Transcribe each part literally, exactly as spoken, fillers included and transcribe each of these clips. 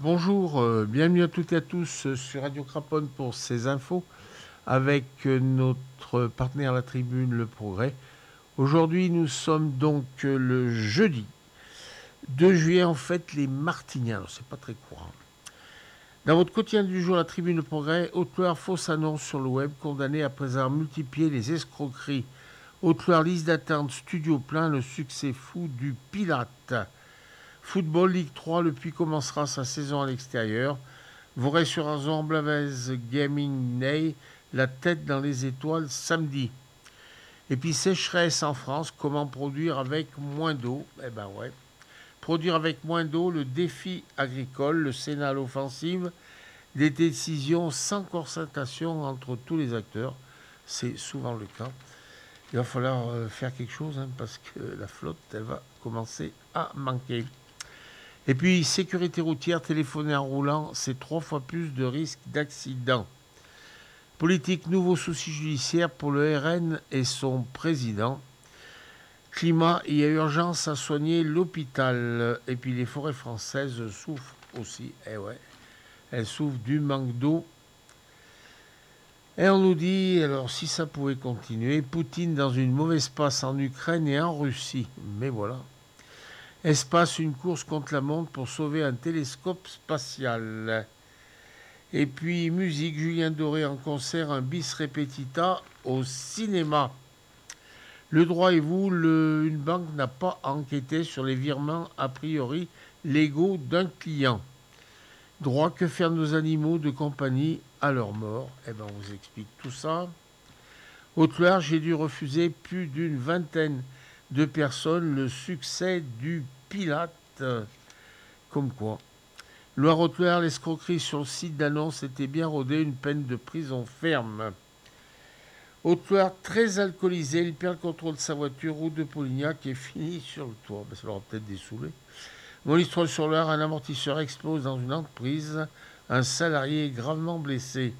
Bonjour, euh, bienvenue à toutes et à tous euh, sur Radio Craponne pour ces infos avec euh, notre partenaire La Tribune, Le Progrès. Aujourd'hui, nous sommes donc euh, le jeudi deux juillet, en fait, les Martignats. Alors, c'est pas très courant. Dans votre quotidien du jour, La Tribune, Le Progrès, Haute-Loire, fausse annonce sur le web, condamné après avoir multiplié les escroqueries. Haute-Loire, liste d'attente, studio plein, le succès fou du Pilate. Football Ligue trois, le Puy commencera sa saison à l'extérieur. Voray-sur-Arzon, Blavez Gaming Ney, la tête dans les étoiles samedi. Et puis sécheresse en France, comment produire avec moins d'eau? Eh ben ouais. Produire avec moins d'eau, le défi agricole, le Sénat à l'offensive, des décisions sans concertation entre tous les acteurs. C'est souvent le cas. Il va falloir euh, faire quelque chose hein, parce que la flotte, elle va commencer à manquer. Et puis, sécurité routière, téléphoner en roulant, c'est trois fois plus de risques d'accident. Politique, nouveau souci judiciaire pour le R N et son président. Climat, il y a urgence à soigner l'hôpital. Et puis, les forêts françaises souffrent aussi. Eh ouais, elles souffrent du manque d'eau. Et on nous dit, alors si ça pouvait continuer, Poutine dans une mauvaise passe en Ukraine et en Russie. Mais voilà. Espace, une course contre la montre pour sauver un télescope spatial. Et puis musique, Julien Doré en concert, un bis repetita au cinéma. Le droit et vous, le, une banque n'a pas enquêté sur les virements a priori légaux d'un client. Droit, que faire nos animaux de compagnie à leur mort? Eh bien, on vous explique tout ça. Haute-Loire, j'ai dû refuser plus d'une vingtaine de personnes le succès du Pilate. Comme quoi. Loire-Haute-Loire, l'escroquerie sur le site d'annonce était bien rodée, une peine de prison ferme. Haute-Loire, très alcoolisé, il perd le contrôle de sa voiture, route de Polignac et finit sur le toit. Ben, ça l'aura peut-être dessoulé. Monistrol sur l'Eure, un amortisseur explose dans une entreprise. Un salarié est gravement blessé.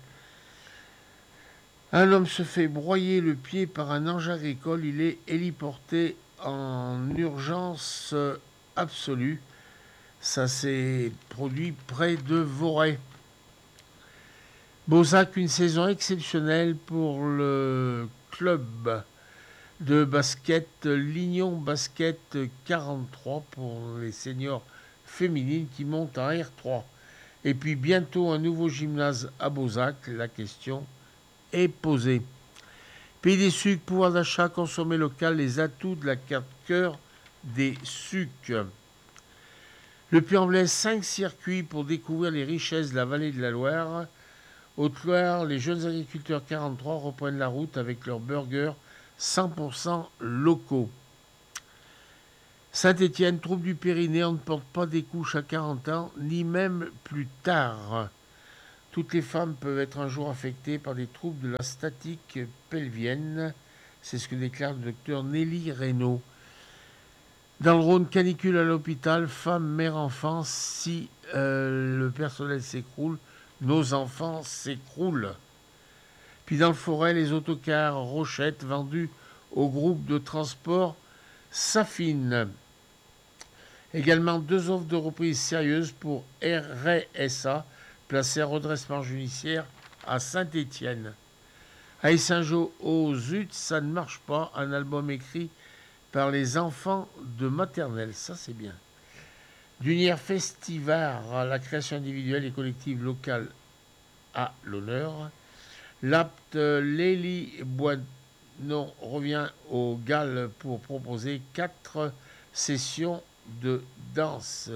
Un homme se fait broyer le pied par un ange agricole. Il est héliporté en urgence absolue. Ça s'est produit près de Voray. Beauzac, une saison exceptionnelle pour le club de basket Lignon Basket quarante-trois pour les seniors féminines qui montent en R trois. Et puis bientôt un nouveau gymnase à Beauzac. La question est posée. Pays des sucres, pouvoir d'achat, consommer local, les atouts de la carte cœur des sucres. Le Puy-en-Velay, cinq circuits pour découvrir les richesses de la vallée de la Loire. Haute-Loire, les jeunes agriculteurs quarante-trois reprennent la route avec leurs burgers cent pour cent locaux. Saint-Étienne, trouble du périnée, on ne porte pas des couches à quarante ans, ni même plus tard. Toutes les femmes peuvent être un jour affectées par des troubles de la statique pelvienne. C'est ce que déclare le docteur Nelly Reynaud. Dans le Rhône, canicule à l'hôpital, femme, mère, enfant, si euh, le personnel s'écroule, nos enfants s'écroulent. Puis dans le Forêt, les autocars Rochette vendus au groupe de transport Safine. Également deux offres de reprise sérieuses pour R S A, placé à redressement judiciaire à Saint-Étienne. À Saint-Jean, au Zut, ça ne marche pas, un album écrit par les enfants de maternelle, ça c'est bien. D'Unière Festivar, la création individuelle et collective locale à l'honneur. L'apte Lélie Boinon revient au G A L pour proposer quatre sessions de danse.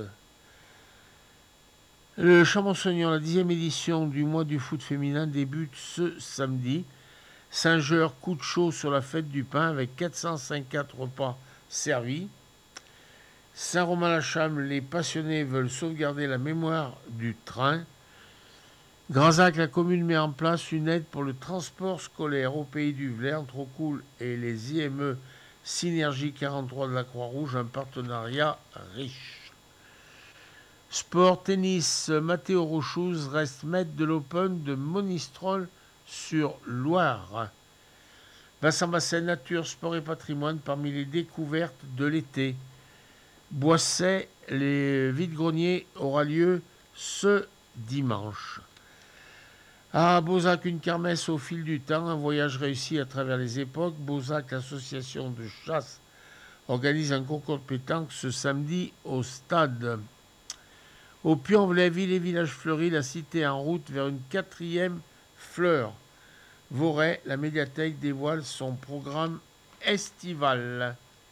Le Champmont-Saunion, la dixième édition du mois du foot féminin débute ce samedi. Saint-Geur, coup de chaud sur la fête du pain avec quatre cent cinquante repas servis. Saint-Romain-la-Châme, les passionnés veulent sauvegarder la mémoire du train. Granzac, la commune met en place une aide pour le transport scolaire au pays du Vlers, Trocoul et les I M E Synergie quarante-trois de la Croix-Rouge, un partenariat riche. Sport, tennis, Mathéo Rochouz reste maître de l'Open de Monistrol sur Loire. Vincent Basset, nature, sport et patrimoine parmi les découvertes de l'été. Boisset, les vides-greniers aura lieu ce dimanche. À Beauzac, une kermesse au fil du temps, un voyage réussi à travers les époques. Beauzac, l'association de chasse, organise un concours de pétanque ce samedi au stade. Au Puy-en-Velay, la ville et village fleuris, la cité en route vers une quatrième fleur. Voray, la médiathèque dévoile son programme estival.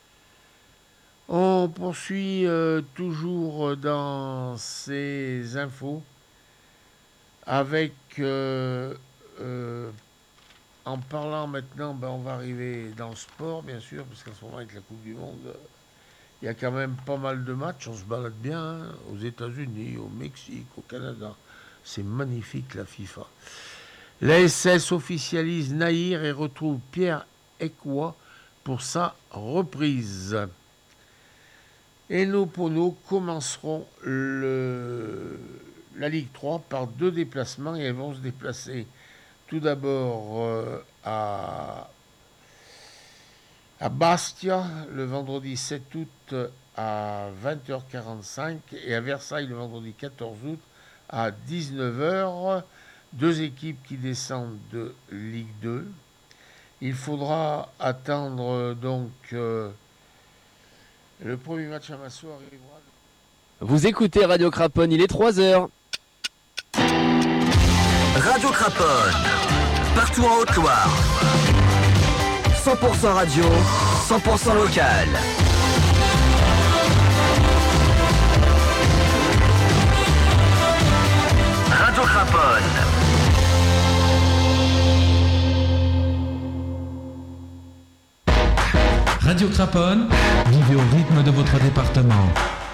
On poursuit euh, toujours dans ces infos avec, euh, euh, en parlant maintenant, ben on va arriver dans le sport, bien sûr, parce qu'en ce moment, avec la Coupe du Monde, il y a quand même pas mal de matchs. On se balade bien hein, aux États-Unis, au Mexique, au Canada. C'est magnifique, la FIFA. La S S officialise Nahir et retrouve Pierre Ekwa pour sa reprise. Et nos poneaux commenceront le, la Ligue trois par deux déplacements et elles vont se déplacer tout d'abord euh, à, à Bastia le vendredi sept août à vingt heures quarante-cinq et à Versailles le vendredi quatorze août à dix-neuf heures. Deux équipes qui descendent de Ligue deux. Il faudra attendre donc euh, le premier match à Massot arrivera. Vous écoutez Radio Craponne, il est trois heures. Radio Craponne, partout en Haute-Loire. cent pour cent radio, cent pour cent local. Radio Craponne. Radio Craponne, vivez au rythme de votre département.